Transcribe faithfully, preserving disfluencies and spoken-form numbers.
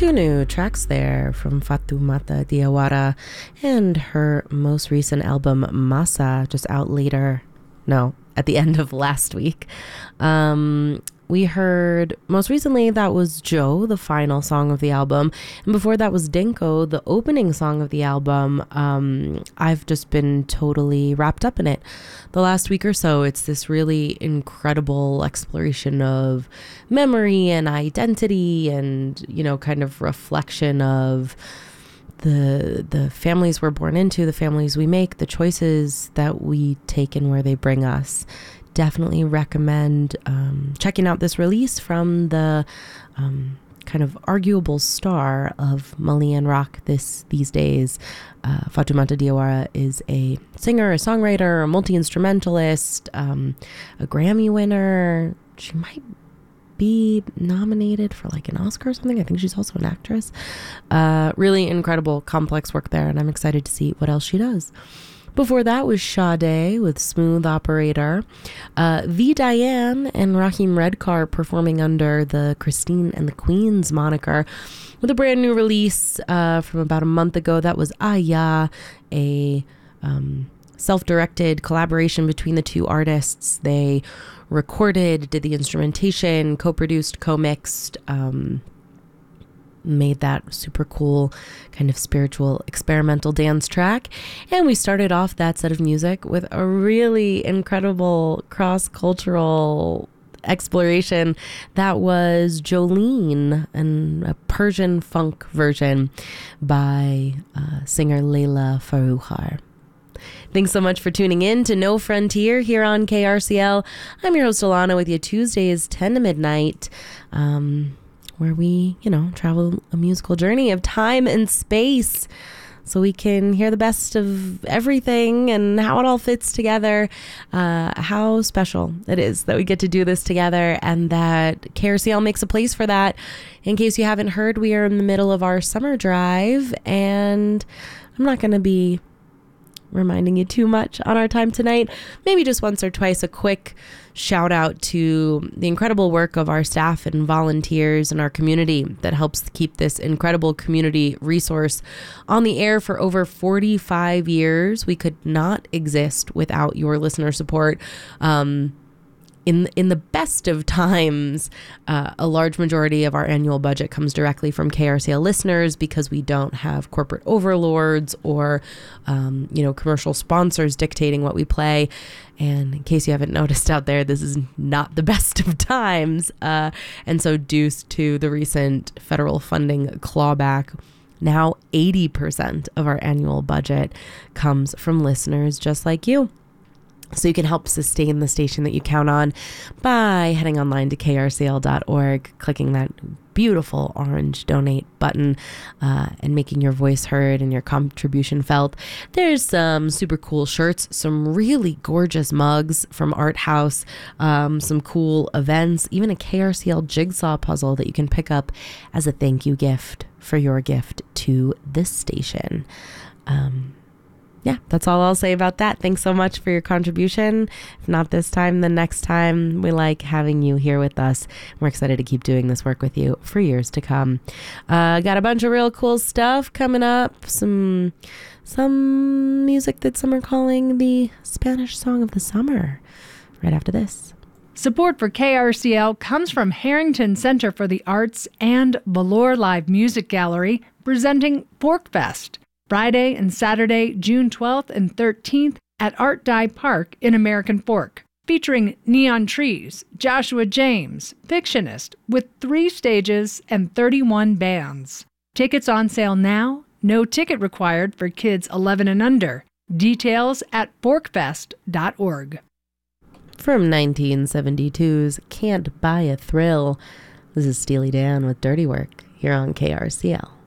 Two new tracks there from Fatoumata Diawara and her most recent album Masa, just out later, no, at the end of last week. Um, we heard most recently that was Joe, the final song of the album. And before that was Dinko, the opening song of the album. Um, I've just been totally wrapped up in it. The last week or so, it's this really incredible exploration of memory and identity and, you know, kind of reflection of the the families we're born into, the families we make, the choices that we take and where they bring us. Definitely recommend um, checking out this release from the um, kind of arguable star of Malian rock this these days. Uh, Fatoumata Diawara is a singer, a songwriter, a multi-instrumentalist, um, a Grammy winner. She might be nominated for like an Oscar or something. I think she's also an actress. Uh, really incredible, complex work there, and I'm excited to see what else she does. Before that was Sade with Smooth Operator. Uh, V. Diane and Raheem Redcar performing under the Christine and the Queens moniker with a brand new release uh, from about a month ago. That was Aya, a um, self-directed collaboration between the two artists. They recorded, did the instrumentation, co-produced, co-mixed, um, made that super cool kind of spiritual experimental dance track. And we started off that set of music with a really incredible cross-cultural exploration that was Jolene, and a Persian funk version by uh, singer Leila Faroukhar. Thanks so much for tuning in to No Frontier here on K R C L. I'm your host Alana with you Tuesdays ten to midnight. Um... where we, you know, travel a musical journey of time and space so we can hear the best of everything and how it all fits together, uh, how special it is that we get to do this together, and that K R C L makes a place for that. In case you haven't heard, we are in the middle of our summer drive, and I'm not going to be reminding you too much on our time tonight. Maybe just once or twice a quick shout out to the incredible work of our staff and volunteers in our community that helps keep this incredible community resource on the air for over forty-five years. We could not exist without your listener support. Um, In in the best of times, uh, a large majority of our annual budget comes directly from K R C L listeners because we don't have corporate overlords or, um, you know, commercial sponsors dictating what we play. And in case you haven't noticed out there, this is not the best of times. Uh, and so due to the recent federal funding clawback, now eighty percent of our annual budget comes from listeners just like you. So you can help sustain the station that you count on by heading online to K R C L dot org, clicking that beautiful orange donate button, uh, and making your voice heard and your contribution felt. There's some super cool shirts, some really gorgeous mugs from Art House, um, some cool events, even a K R C L jigsaw puzzle that you can pick up as a thank you gift for your gift to this station. Um, Yeah, that's all I'll say about that. Thanks so much for your contribution. If not this time, then next time. We like having you here with us. We're excited to keep doing this work with you for years to come. Uh, got a bunch of real cool stuff coming up. Some some music that some are calling the Spanish song of the summer. Right after this. Support for K R C L comes from Harrington Center for the Arts and Valor Live Music Gallery, presenting Forkfest, Friday and Saturday, June twelfth and thirteenth at Art Dye Park in American Fork, featuring Neon Trees, Joshua James, Fictionist, with three stages and thirty-one bands. Tickets on sale now, no ticket required for kids eleven and under. Details at forkfest dot org. From nineteen seventy-two's Can't Buy a Thrill, this is Steely Dan with Dirty Work here on K R C L.